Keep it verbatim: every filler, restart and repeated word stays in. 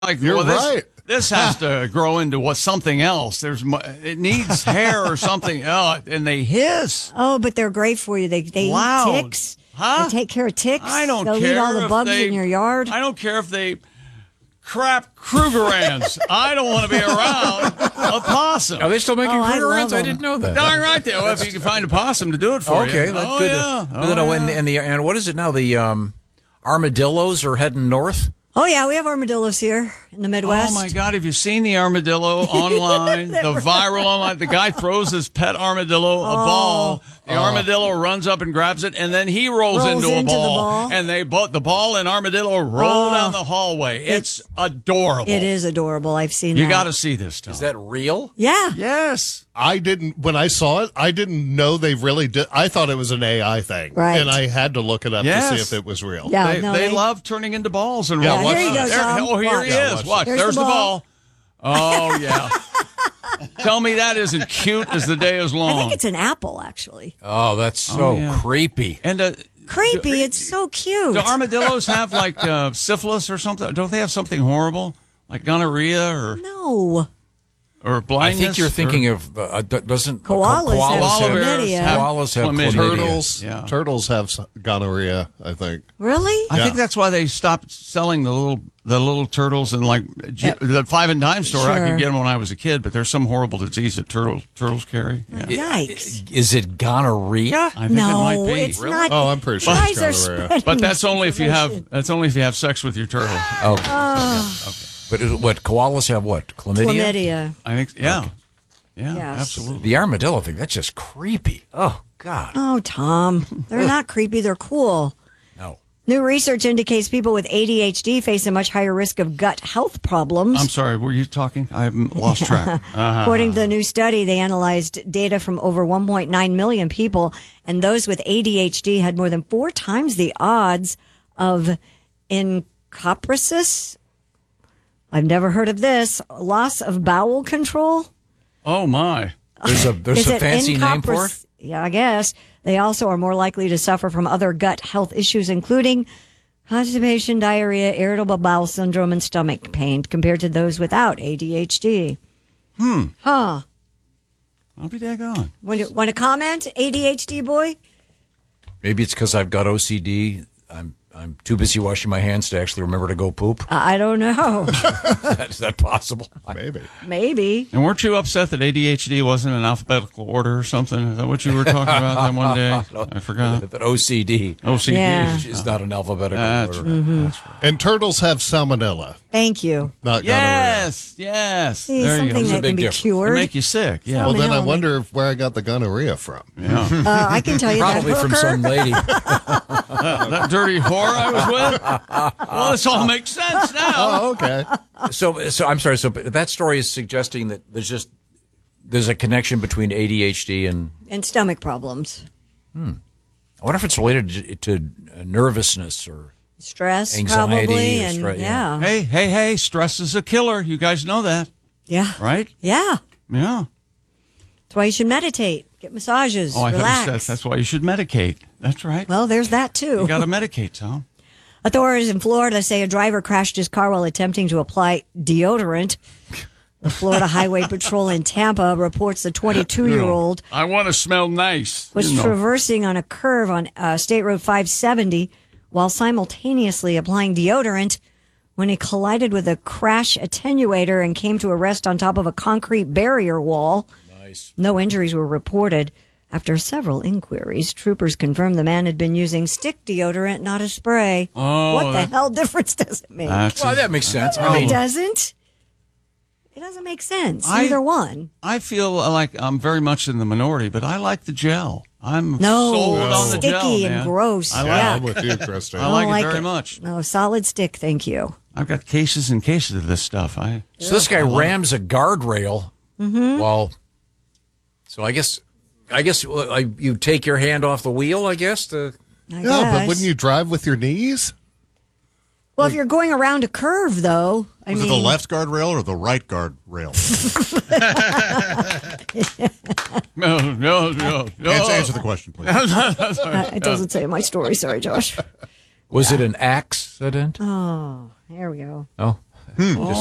like, You're well, this, right. This has to grow into what something else. There's mo- it needs hair or something else, and they hiss. Oh, but they're great for you. They they Loud. eat ticks. Huh? They take care of ticks. I don't They'll care eat all the if bugs they- in your yard. I don't care if they crap Krugerrands. I don't want to be around a possum. Are they still making Oh, I love Krugerrands? I, them. didn't know that. Darn right there. Well, if you can find a possum to do it for you. Okay, that's oh, good. Yeah. No, Oh, no, no, yeah. and, and the and what is it now? The um, armadillos are heading north. Oh, yeah, we have armadillos here in the Midwest. Oh, my God. Have you seen the armadillo online? the viral online? The guy throws his pet armadillo a ball. The armadillo runs up and grabs it, and then he rolls, Rolls into a into the ball. ball. And they both, the ball and armadillo roll Oh. down the hallway. It's, adorable. It is adorable. I've seen You that. got to see this, Tom. Is that real? Yeah. Yes. I didn't, when I saw it, I didn't know they really did. I thought it was an A I thing. Right. And I had to look it up Yes. to see if it was real. Yeah, They, no, they they- love turning into balls and Yeah, rolling. watch here you go, There- Tom. Oh, here Watch. he Yeah, is. watch Watch. There's There's, the the ball. ball. Oh, yeah. Tell me that isn't cute as the day is long. I think it's an apple, actually. Oh, that's so yeah. creepy. and uh, Creepy. It's so cute. do armadillos have like uh, syphilis or something? Don't they have something horrible like gonorrhea or No. or I blindness? think you're or- thinking of uh, d- doesn't Koalas have Koala have, bears chlamydia. have koalas have chlamydia. chlamydia. Turtles, Yeah. turtles have s- gonorrhea, I think. Really? I Yeah. think that's why they stopped selling the little the little turtles in like G- the five and dime store. I Sure. could get them when I was a kid, but there's some horrible disease that turtles turtles carry. Yeah. Yikes. Is it gonorrhea? I think No, it might be. it's not. Oh, I'm pretty sure You it's guys are gonorrhea. spreading But that's only if you have misinformation. that's only if you have sex with your turtle. Oh, okay. But is- what koalas have? What chlamydia? Chlamydia. I think yeah. Yeah, Yes. absolutely. The armadillo thing. That's just creepy. Oh God. Oh, Tom. They're not creepy. They're cool. No. New research indicates people with A D H D face a much higher risk of gut health problems. I'm sorry, were you talking? I haven't lost track. Uh-huh. According to the new study, they analyzed data from over one point nine million people, and those with A D H D had more than four times the odds of encopresis. I've never heard of this. Loss of bowel control. Oh my. There's a there's Is a it fancy name for it. encopresis? Yeah, I guess. They also are more likely to suffer from other gut health issues, including constipation, diarrhea, irritable bowel syndrome, and stomach pain compared to those without A D H D. Hmm. Huh. I'll be daggone. Want to, want to comment, A D H D boy? Maybe it's because I've got O C D. I'm I'm too busy washing my hands to actually remember to go poop. I don't know. Is that possible? Maybe. Maybe. And weren't you upset that A D H D wasn't in alphabetical order or something? Is that what you were talking about that one day? I forgot. That O C D O C D. Yeah. is not an alphabetical That's order. right. Mm-hmm. That's right. And turtles have salmonella, Thank you. not Yes, yes. See, There you something go. that big can be difference. They cured. make you sick. Yeah. gonorrhea. Well, then I Salmonella. wonder if where I got the gonorrhea from. yeah. Uh, I can tell you Probably that from hooker. some lady. Uh, that dirty whore I was with. Well, this all makes sense now. Oh, okay. So, so I'm sorry. So that story is suggesting that there's just there's a connection between A D H D and And stomach problems. I wonder if it's related to, to nervousness or Stress, Anxiety probably. or And stre- yeah. yeah. Hey, hey, hey! Stress is a killer. You guys know that, Yeah. right? Yeah. Yeah. That's why you should meditate, get massages, Oh, I relax. thought you said that's why you should medicate. That's right. Well, there's that too. You got to medicate, Tom. Authorities in Florida say a driver crashed his car while attempting to apply deodorant. The Florida Highway Patrol in Tampa reports the twenty-two-year-old I want to smell nice. was you know. traversing on a curve on uh, State Road five seventy while simultaneously applying deodorant when he collided with a crash attenuator and came to a rest on top of a concrete barrier wall. nice. No injuries were reported. After several inquiries, troopers confirmed the man had been using stick deodorant, not a spray. Oh, what the that- hell difference does it make? That's Well, a- that makes sense. no, I mean, it doesn't. It doesn't make sense. I- Either one. I feel like I'm very much in the minority, but I like the gel. I'm No, sold on the sticky gel, and man. gross. I Yeah, like, I'm with you, Kristen. I like don't it very much. No, solid stick, thank you. I've got cases and cases of this stuff. I so this guy rams a guardrail. Mm-hmm. Well, so I guess I guess uh, I- you take your hand off the wheel. I guess to I Yeah, but guess. wouldn't you drive with your knees? Well, if you're going around a curve, though, I Was mean, it the left guardrail or the right guardrail? no, no, no, no. Answer, answer the question, please. uh, it doesn't say in my story. Sorry, Josh. was it an accident? Oh, there we go. Oh, Just